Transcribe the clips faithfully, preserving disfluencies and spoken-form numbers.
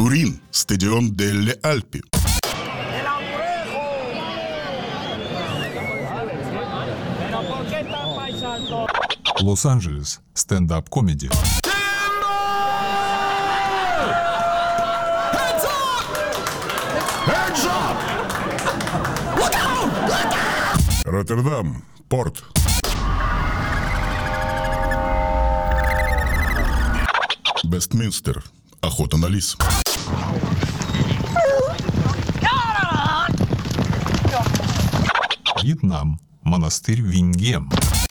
Турин, стадион Делле Альпи. Лос-Анджелес, стендап-комеди. Роттердам, порт. Вестминстер, охота на лис. Вьетнам, монастырь Вингем.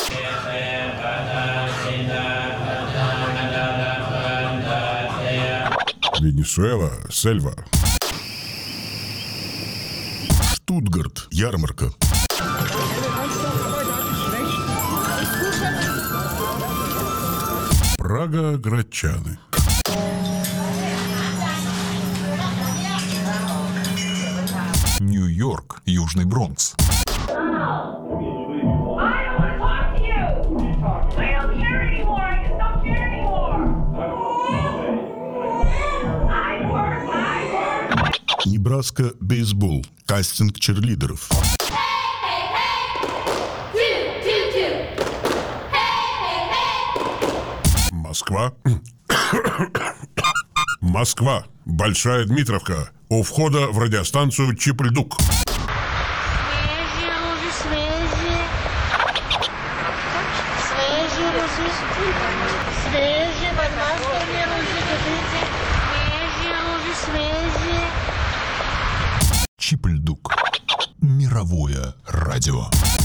Венесуэла, сельва. Штутгарт, ярмарка. Прага, гречаны. Нью-Йорк, Южный Бронкс. Небраска, бейсбол, кастинг черлидеров. Москва. Москва. Большая Дмитровка. У входа в радиостанцию Чип-Ль-Дук. Чип-Ль-Дук. Мировое радио.